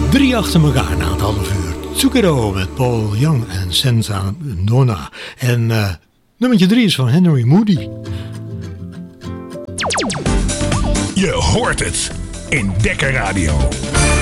3 achter elkaar na het half uur. Zucchero met Paul Young en Senza Donna. En nummertje 3 is van Henry Moody. Je hoort het in Dekker Radio.